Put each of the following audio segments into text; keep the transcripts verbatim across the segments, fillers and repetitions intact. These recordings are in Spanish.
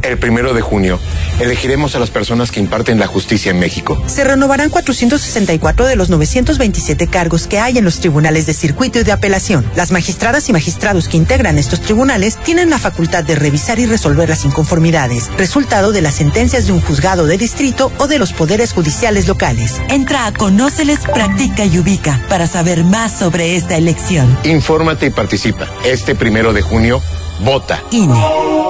El primero de junio, elegiremos a las personas que imparten la justicia en México. Se renovarán cuatrocientos sesenta y cuatro de los novecientos veintisiete cargos que hay en los tribunales de circuito y de apelación. Las magistradas y magistrados que integran estos tribunales tienen la facultad de revisar y resolver las inconformidades, resultado de las sentencias de un juzgado de distrito o de los poderes judiciales locales. Entra a Conóceles, Practica y Ubica para saber más sobre esta elección. Infórmate y participa. Este primero de junio, vota. I N E.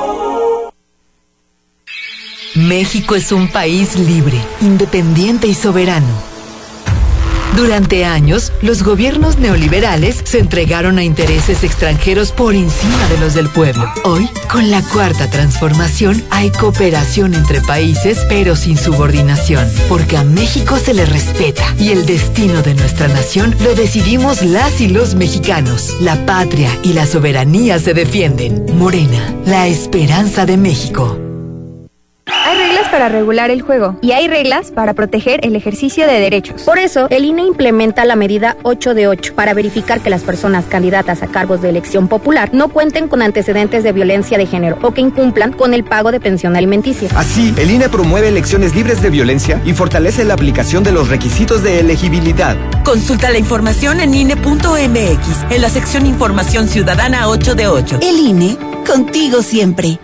México es un país libre, independiente y soberano. Durante años, los gobiernos neoliberales se entregaron a intereses extranjeros por encima de los del pueblo. Hoy, con la cuarta transformación, hay cooperación entre países, pero sin subordinación, porque a México se le respeta y el destino de nuestra nación lo decidimos las y los mexicanos. La patria y la soberanía se defienden. Morena, la esperanza de México. Hay reglas para regular el juego y hay reglas para proteger el ejercicio de derechos. Por eso, el I N E implementa la medida ocho de ocho para verificar que las personas candidatas a cargos de elección popular no cuenten con antecedentes de violencia de género o que incumplan con el pago de pensión alimenticia. Así, el I N E promueve elecciones libres de violencia y fortalece la aplicación de los requisitos de elegibilidad. Consulta la información en I N E punto M X en la sección Información Ciudadana ocho de ocho. El I N E, contigo siempre.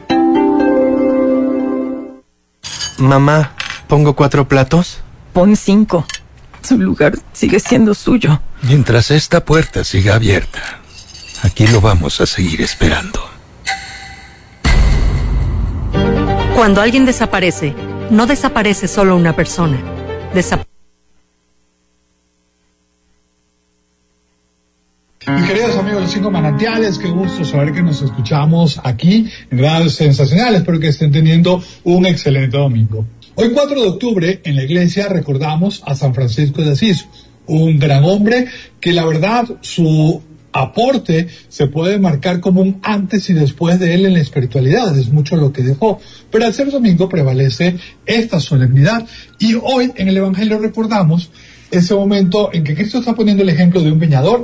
Mamá, ¿pongo cuatro platos? Pon cinco. Su lugar sigue siendo suyo. Mientras esta puerta siga abierta, aquí lo vamos a seguir esperando. Cuando alguien desaparece, no desaparece solo una persona. Desaparece. Mis queridos amigos de Los Cinco Manantiales, qué gusto saber que nos escuchamos aquí en Radio Sensacional. Espero que estén teniendo un excelente domingo. Hoy, cuatro de octubre, en la iglesia recordamos a San Francisco de Asís, un gran hombre que la verdad su aporte se puede marcar como un antes y después de él en la espiritualidad. Es mucho lo que dejó, pero al ser domingo prevalece esta solemnidad y hoy en el Evangelio recordamos ese momento en que Cristo está poniendo el ejemplo de un viñador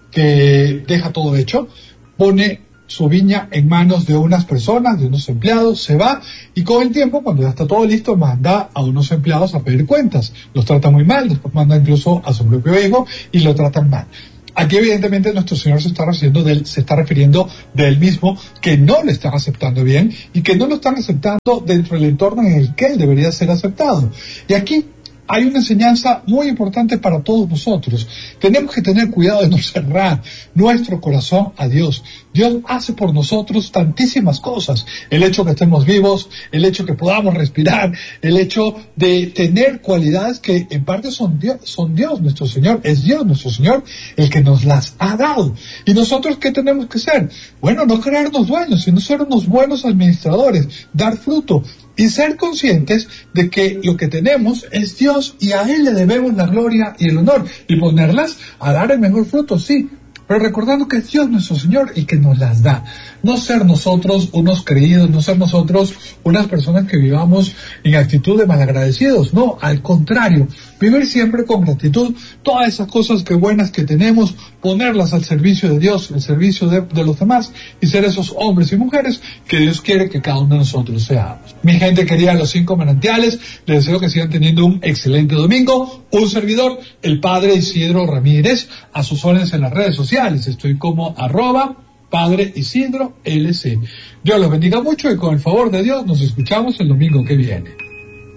que deja todo hecho, pone su viña en manos de unas personas, de unos empleados, se va y con el tiempo, cuando ya está todo listo, manda a unos empleados a pedir cuentas. Los trata muy mal, después manda incluso a su propio hijo y lo tratan mal. Aquí evidentemente nuestro Señor se está refiriendo de él, se está refiriendo de él mismo, que no le están aceptando bien y que no lo están aceptando dentro del entorno en el que él debería ser aceptado. Y aquí hay una enseñanza muy importante para todos nosotros. Tenemos que tener cuidado de no cerrar nuestro corazón a Dios. Dios hace por nosotros tantísimas cosas. El hecho que estemos vivos, el hecho que podamos respirar, el hecho de tener cualidades que en parte son Dios, son Dios nuestro Señor. Es Dios nuestro Señor el que nos las ha dado. ¿Y nosotros qué tenemos que ser? Bueno, no creernos dueños, sino ser unos buenos administradores, dar fruto y ser conscientes de que lo que tenemos es Dios y a Él le debemos la gloria y el honor y ponerlas a dar el mejor fruto, sí, pero recordando que es Dios nuestro Señor el que nos las da. No ser nosotros unos creídos, no ser nosotros unas personas que vivamos en actitud de malagradecidos, no, al contrario, vivir siempre con gratitud, todas esas cosas que buenas que tenemos, ponerlas al servicio de Dios, al servicio de, de los demás, y ser esos hombres y mujeres que Dios quiere que cada uno de nosotros seamos. Mi gente querida, Los Cinco Manantiales, les deseo que sigan teniendo un excelente domingo. Un servidor, el Padre Isidro Ramírez, a sus órdenes en las redes sociales. Estoy como arroba Padre Isidro L C. Dios los bendiga mucho y con el favor de Dios nos escuchamos el domingo que viene.